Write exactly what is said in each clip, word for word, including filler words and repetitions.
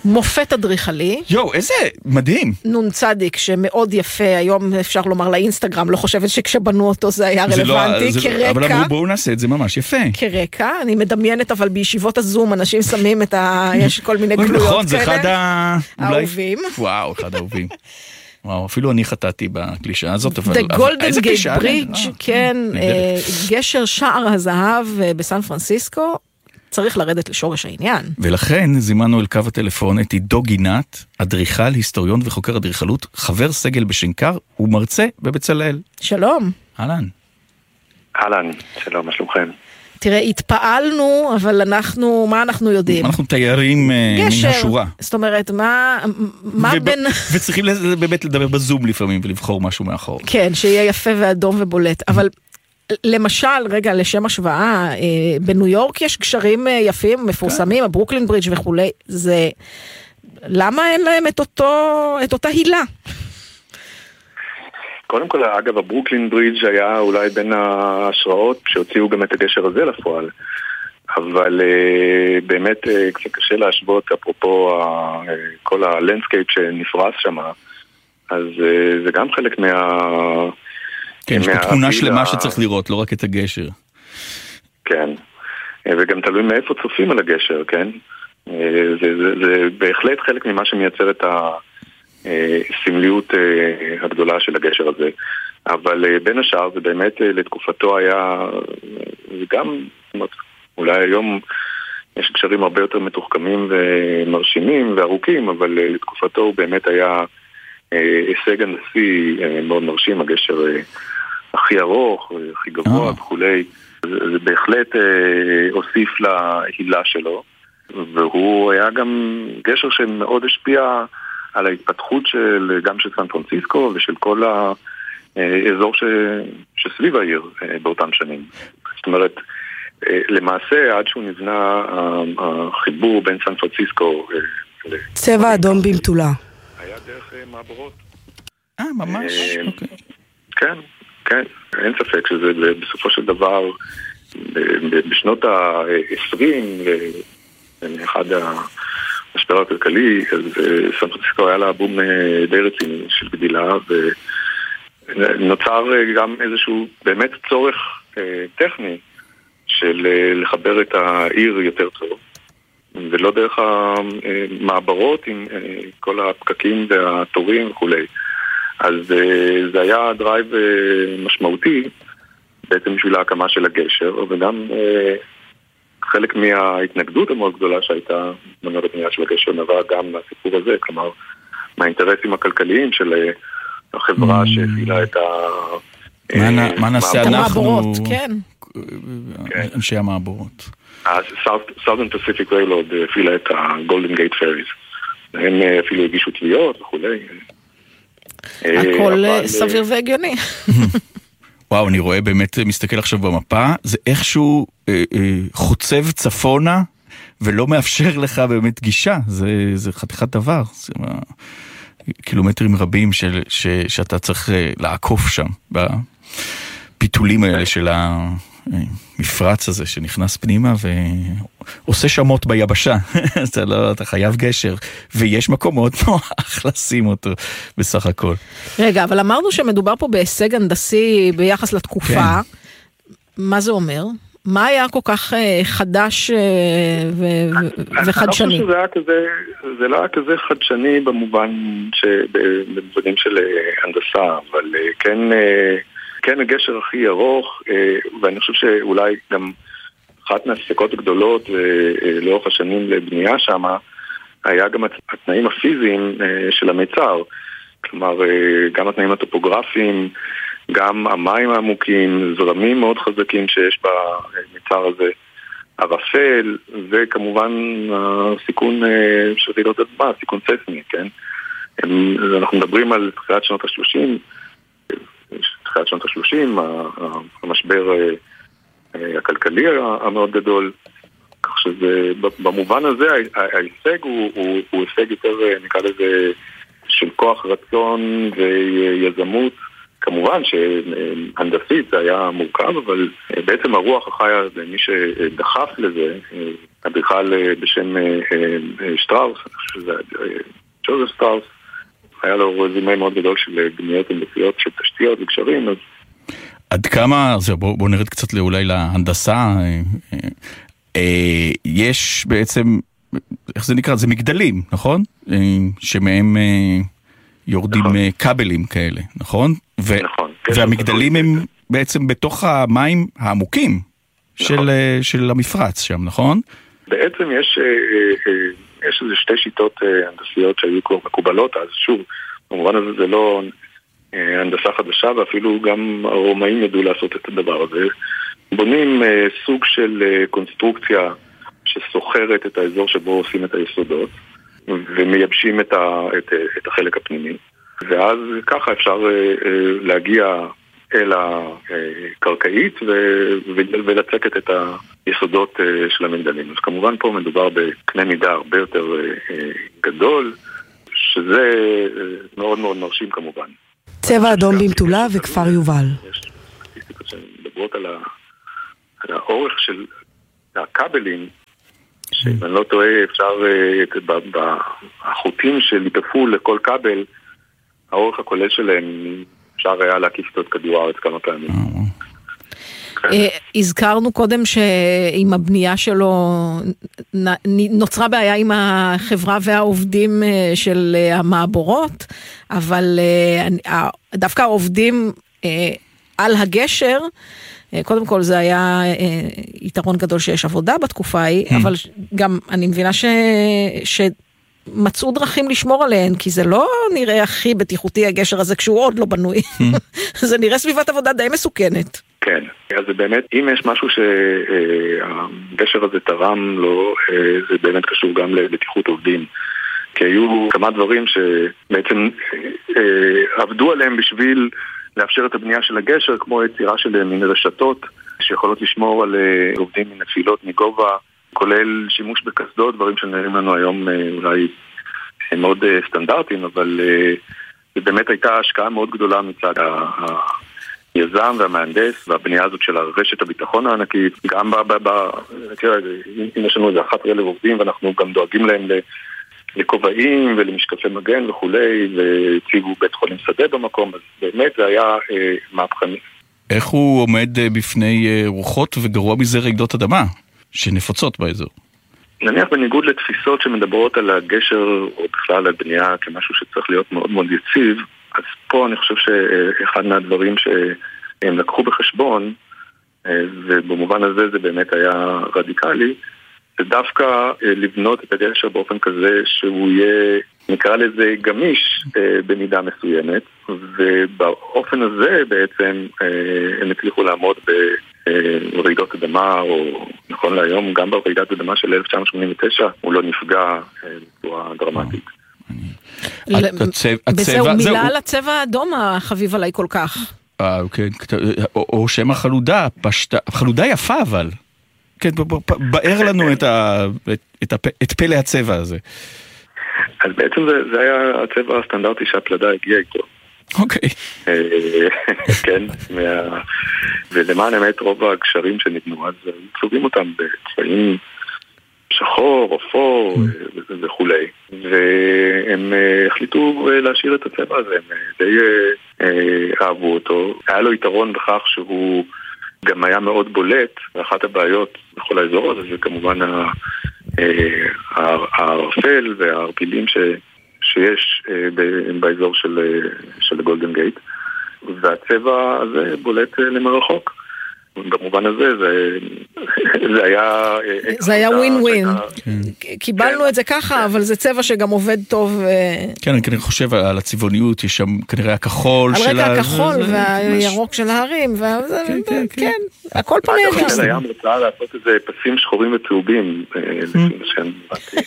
מופת אדריכלי. יו, איזה מדהים. נון צדיק, שמאוד יפה, היום אפשר לומר לאינסטגרם, לא חושבת שכשבנו אותו זה היה זה רלוונטי, לא, כרקע. אבל אמרו, בואו נעשה את זה ממש יפה. כרקע, אני מדמיינת, אבל בישיבות הזום, אנשים שמים את ה... יש כל מיני גלויות כאלה. נכון, זה אחד האהובים. וואו, אחד האהובים. וואו, אפילו אני חטאתי בקלישה הזאת, אבל... The Golden Gate Bridge, כן, גשר שער הזהב בסן פרנסיסקו, צריך לרדת לשורש העניין. ולכן זימנו אל קו הטלפון את עידו גינת, אדריכל, היסטוריון וחוקר אדריכלות, חבר סגל בשנקר ומרצה בבצלאל. שלום. אהלן. אהלן, שלום, מה שלומכם? תראה, התפעלנו, אבל אנחנו, מה אנחנו יודעים? אנחנו תיירים מן השורה. זאת אומרת, מה, מה בין... וצריכים באמת לדבר בזום לפעמים ולבחור משהו מאחור. כן, שיהיה יפה ואדום ובולט, אבל... למשל, רגע, לשם השוואה, בניו יורק יש קשרים יפים, מפורסמים, הברוקלין ברידג' וכולי, זה, למה אין להם את אותו, את אותה הילה? קודם כל, אגב, הברוקלין ברידג' היה אולי בין ההשראות שהוציאו גם את הגשר הזה לפועל, אבל באמת קצת קשה להשוות, אפרופו כל הלנדסקייפ שנפרס שם, אז זה גם חלק מה... כן, יש פה תמונה שלמה שצריך לראות, לא רק את הגשר. כן, וגם תלוי מאיפה צופים על הגשר, כן? זה, זה, זה בהחלט חלק ממה שמייצר את הסמליות הגדולה של הגשר הזה. אבל בין השאר, זה באמת לתקופתו היה, וגם, אולי היום יש גשרים הרבה יותר מתוחכמים ומרשימים וארוכים, אבל לתקופתו הוא באמת היה הישג הנדסי מאוד מרשים, הגשר הכי ארוך, הכי גבוה וכולי. זה בהחלט אה, הוסיף להילה שלו, והוא היה גם גשר שמאוד השפיע על ההתפתחות של, גם של סן פרנסיסקו ושל כל האזור ש, שסביב העיר אה, באותם שנים. זאת אומרת, אה, למעשה עד שהוא נבנה החיבור בין סן פרנסיסקו אה, צבע אדום במתולה. היה דרך אה, מעברות. אה, ממש? אה, אוקיי. כן. כן, אין ספק שזה בסופו של דבר בשנות ה-עשרים אחד המשבר הכלכלי, אז סן פרנסיסקו היה לה בום די רציני של גדילה, ונוצר גם איזשהו באמת צורך טכני של לחבר את העיר יותר טוב, ולא דרך המעברות עם כל הפקקים והתורים וכולי. אז זה היה דרייב משמעותי בעצם בשביל ההקמה של הגשר, וגם חלק מההתנגדות המאוד גדולה שהייתה מנהל הבנייה של הגשר נבע גם מהסיפור הזה, כלומר מהאינטרסים הכלכליים של החברה שהפעילה את המעבורות. מה נעשה אנחנו, אנשי המעבורות? Southern Pacific Railroad הפעילה את ה-Golden Gate Ferries, הם אפילו הגישו תביעות וכולי. הכל סביר והגיוני. וואו, אני רואה, באמת מסתכל עכשיו במפה, זה איכשהו חוצב צפונה, ולא מאפשר לך באמת גישה, זה חתיכת דבר, זה קילומטרים רבים שאתה צריך לעקוף שם, בפיתולים האלה של המפרץ הזה שנכנס פנימה ועושה שמות ביבשה. אתה לא, אתה חייב גשר, ויש מקום מאוד נוח לשים אותו בסך הכל. רגע, אבל אמרנו שמדובר פה בהישג הנדסי ביחס לתקופה. כן. מה זה אומר? מה היה כל כך חדש וחדשני? אני חושב שזה היה כזה, זה לא היה כזה חדשני במובן שבדברים של הנדסה, אבל כן, כן הגשר הכי ארוך, ואני חושב שאולי גם אחת מהספקות הגדולות לאורך השנים לבנייה שם, היה גם התנאים הפיזיים של המיצר. כלומר, גם התנאים הטופוגרפיים, גם המים העמוקים, זרמים מאוד חזקים שיש במיצר הזה, ערפל, וכמובן הסיכון של רעידות אדמה, סיכון ססמי, כן? אנחנו מדברים על תחילת שנות ה-שלושים, תחילת שנות ה-שלושים, המשבר הכלכלי המאוד גדול, כך שזה, במובן הזה, ההישג הוא, הוא, הוא הישג יותר, נקרא לזה, של כוח רצון ויזמות. כמובן שהנדסית זה היה מורכב, אבל בעצם הרוח החיה, מי שדחף לזה, אדריכל בשם שטראוס, אני חושב שזה ג'וזף שטראוס, היה לו רזומה מאוד גדול של בניות הנדסיות, של תשתיות וקשרים. אז... עד כמה, בואו בוא נרד קצת אולי להנדסה, יש בעצם, איך זה נקרא? זה מגדלים, נכון? שמהם יורדים נכון. כבלים כאלה, נכון? ו- נכון. והמגדלים הם בעצם בתוך המים העמוקים נכון. של, של המפרץ שם, נכון? בעצם יש, יש איזה שתי שיטות הנדסיות שהיו כבר מקובלות, אז שוב, במובן הזה זה לא הנדסה חדשה, ואפילו גם הרומאים ידעו לעשות את הדבר הזה. בונים סוג של קונסטרוקציה שסוחרת את האזור שבו עושים את היסודות, ומייבשים את, ה, את, את החלק הפנימי. ואז ככה אפשר להגיע אל הקרקעית ולצקת את היסודות של המגדלים. אז כמובן פה מדובר בקנה מידה הרבה יותר גדול, שזה מאוד מאוד מרשים כמובן. צבע אדום במטולה וכפר יובל. יש סטטיסטיקות שמדברות על, ה... על האורך של הכבלים, שאם אני לא טועה אפשר, בחוטים שליטפו לכל כבל, האורך הכולל שלהם אפשר היה להקיף את כדור הארץ כמה פעמים. הזכרנו קודם שעם הבנייה שלו נוצרה בעיה עם החברה והעובדים של המעבורות, אבל דווקא העובדים על הגשר, קודם כל זה היה יתרון גדול שיש עבודה בתקופה ההיא, אבל גם אני מבינה ש... מצאו דרכים לשמור עליהן, כי זה לא נראה הכי בטיחותי הגשר הזה כשהוא עוד לא בנוי. זה נראה סביבת עבודה די מסוכנת. כן, אז זה באמת, אם יש משהו שהגשר הזה תרם לו, זה באמת קשור גם לבטיחות עובדים. כי היו כמה דברים שבעצם עבדו עליהם בשביל לאפשר את הבנייה של הגשר, כמו יצירה של מיני רשתות, שיכולות לשמור על עובדים מנפילות מגובה, כולל שימוש בקסדות, דברים שנראים לנו היום אולי מאוד סטנדרטיים, אבל זה באמת הייתה השקעה מאוד גדולה מצד היזם והמהנדס, והבנייה הזאת של הרשת הביטחון הענקית, גם ב... תראה, אם יש לנו איזה אחת רלב עובדים, ואנחנו גם דואגים להם לכובעים ולמשקפי מגן וכולי, והציגו בית חולים שדה במקום, אז באמת זה היה מהפכני. איך הוא עומד בפני רוחות וגרוע מזה רעידות אדמה? שנפוצות באזור. נניח בניגוד לתפיסות שמדברות על הגשר או בכלל על בנייה כמשהו שצריך להיות מאוד מאוד יציב, אז פה אני חושב שאחד מהדברים שהם לקחו בחשבון, ובמובן הזה זה באמת היה רדיקלי, זה דווקא לבנות את הגשר באופן כזה שהוא יהיה, נקרא לזה גמיש במידה מסוימת, ובאופן הזה בעצם הם הצליחו לעמוד ברעידות אדמה, או נכון להיום גם ברעידת אדמה של אלף תשע מאות שמונים ותשע הוא לא נפגע בצורה דרמטית. וזהו מילה על הצבע האדום החביב עליי כל כך. או שם החלודה, חלודה יפה אבל. כן, באר לנו את פלא הצבע הזה. אז בעצם זה היה הצבע הסטנדרטי שהפלדה הגיעה איתו. אוקיי. כן, ולמען האמת רוב הקשרים שניתנו, אז צובעים אותם בצבעים שחור, אפור וכולי. והם החליטו להשאיר את הצבע הזה, הם די אהבו אותו. היה לו יתרון בכך שהוא גם היה מאוד בולט, ואחת הבעיות בכל האזור הזה זה כמובן הערפל והערפילים ש... שיש באזור של, של גולדן גייט, והצבע הזה בולט למרחוק. במובן הזה זה, זה היה... זה היה ווין ווין. קיבלנו את זה ככה, אבל זה צבע שגם עובד טוב. כן, אני חושב על הצבעוניות, יש שם כנראה הכחול של... על רקע הכחול והירוק של ההרים, כן, הכל פה נהדר. זה היה המרצאה לעשות איזה פסים שחורים וצהובים, לפי מה שאני באתי.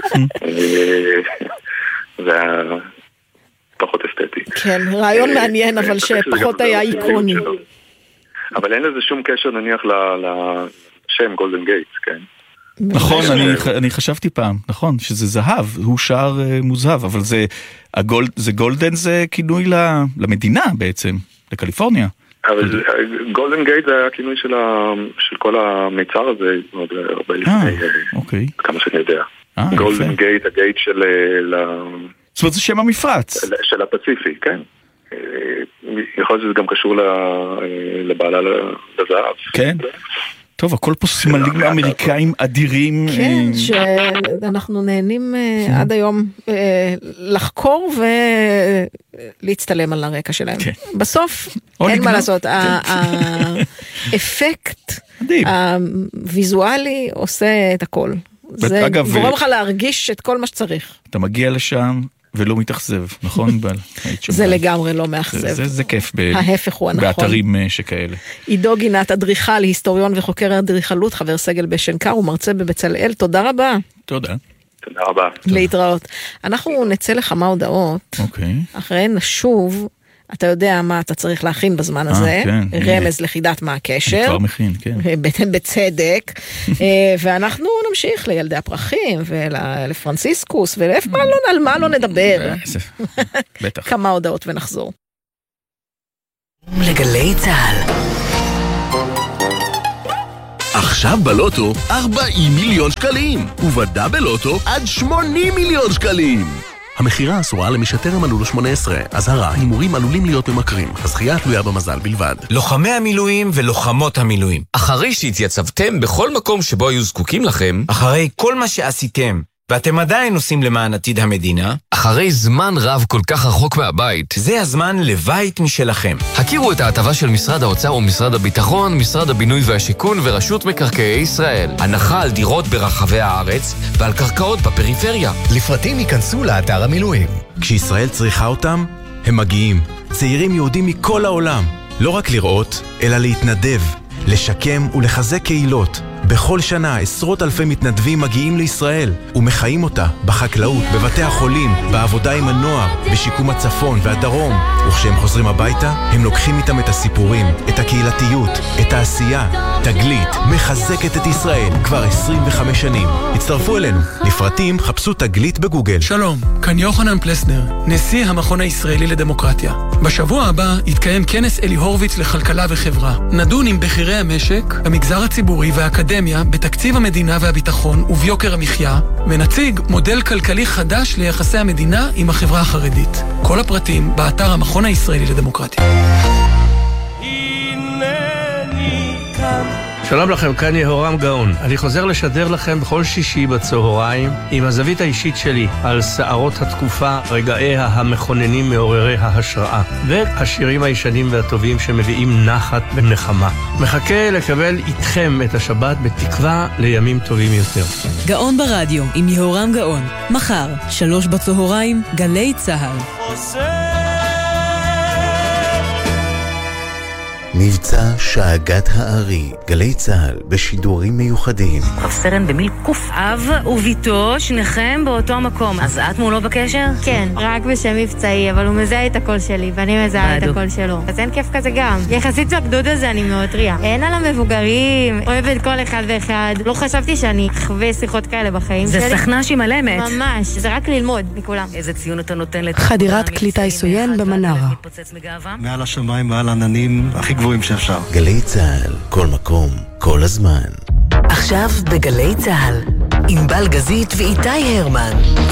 זה היה פחות אסתטי. כן, רעיון מעניין, אבל שפחות היה איקוני. אבל אין לזה שום קשר נניח לשם גולדן גייטס, כן? נכון, אני חשבתי פעם, נכון, שזה זהב, הוא שער מוזהב, אבל זה גולדן זה כינוי למדינה בעצם, לקליפורניה. אבל גולדן גייט זה היה הכינוי של כל המיצר הזה, עוד הרבה לפני, כמה שאני יודע. גולדן גייט, הגייט של... זאת אומרת, זה שם המפרץ. של הפציפי, כן. יכול להיות שזה גם קשור לבעלה לזהב. כן. טוב, הכל פה סמלים אמריקאים אדירים. כן, שאנחנו נהנים עד היום לחקור ולהצטלם על הרקע שלהם. בסוף, אין מה לעשות, האפקט הוויזואלי עושה את הכל. זה גורם לך להרגיש את כל מה שצריך. אתה מגיע לשם ולא מתאכזב, נכון? זה לגמרי לא מאכזב. זה כיף ההפך הוא הנכון. באתרים שכאלה. עידו גינת, אדריכל, היסטוריון וחוקר אדריכלות, חבר סגל בשנקר ומרצה בבצלאל. תודה רבה. תודה. תודה רבה. להתראות. אנחנו נצא לכמה הודעות. אוקיי. אחריהן נשוב. אתה יודע מה אתה צריך להכין בזמן הזה, רמז לחידת מה הקשר. אני כבר מכין, כן. בצדק. ואנחנו נמשיך לילדי הפרחים, ולפרנסיסקוס, ועל מה לא נדבר. בטח. כמה הודעות ונחזור. לגלי צהל. עכשיו בלוטו ארבעים מיליון שקלים, ובדאבל לוטו עד שמונים מיליון שקלים. המחירה אסורה למי שטרם מלאו לו שמונה עשרה. אזהרה, הימורים עלולים להיות ממכרים. הזכייה תלויה במזל בלבד. לוחמי המילואים ולוחמות המילואים. אחרי שהתייצבתם בכל מקום שבו היו זקוקים לכם, אחרי כל מה שעשיתם, ואתם עדיין עושים למען עתיד המדינה, אחרי זמן רב כל כך רחוק מהבית, זה הזמן לבית משלכם. הכירו את ההטבה של משרד האוצר ומשרד הביטחון, משרד הבינוי והשיכון ורשות מקרקעי ישראל. הנחה על דירות ברחבי הארץ ועל קרקעות בפריפריה. לפרטים ייכנסו לאתר המילואים. כשישראל צריכה אותם, הם מגיעים. צעירים יהודים מכל העולם. לא רק לראות, אלא להתנדב, לשקם ולחזק קהילות. בכל שנה עשרות אלפי מתנדבים מגיעים לישראל ומחיים אותה בחקלאות, בבתי החולים, בעבודה עם הנוער, בשיקום הצפון והדרום. וכשהם חוזרים הביתה, הם לוקחים איתם את הסיפורים, את הקהילתיות, את העשייה. תגלית מחזקת את ישראל כבר עשרים וחמש שנים. הצטרפו אלינו. לפרטים חפשו תגלית בגוגל. שלום, כאן יוחנן פלסנר, נשיא המכון הישראלי לדמוקרטיה. בשבוע הבא יתקיים כנס אלי הורוביץ לכלכלה וחברה. נדון עם בכירי המשק, המגזר הציבורי והאקדמיה בתקציב המדינה והביטחון וביוקר המחיה, ונציג מודל כלכלי חדש ליחסי המדינה עם החברה החרדית. כל הפרטים באתר המכון הישראלי לדמוקרטיה. שלום לכם, כאן יהורם גאון. אני חוזר לשדר לכם בכל שישי בצהריים עם הזווית האישית שלי על שערות התקופה, רגעיה המכוננים מעוררי ההשראה והשירים הישנים והטובים שמביאים נחת ונחמה. מחכה לקבל איתכם את השבת בתקווה לימים טובים יותר. גאון ברדיו עם יהורם גאון, מחר שלוש בצהריים, גלי צהל. מבצע שאגת הארי, גלי צהל בשידורים מיוחדים. רב סרן במיל קוף. אב וביתו, שניכם באותו מקום. אז את מולו בקשר? כן, רק בשם מבצעי, אבל הוא מזהה את הקול שלי, ואני מזהה את הקול שלו. אז אין כיף כזה גם. יחסית בגדוד הזה אני מאוד טריה. אין על המבוגרים, אוהבת כל אחד ואחד. לא חשבתי שאני אחווה שיחות כאלה בחיים שלי. זה סכנה שהיא מלמת. ממש, זה רק ללמוד מכולם. איזה ציון אתה נותן לתת? חדירת קליטה יסוין במנרה. מעל השמיים, מעל עננים, הכי גבוהים שאפשר. גלי צהל, כל מקום, כל הזמן. עכשיו בגלי צהל, עם בל גזית ואיתי הרמן.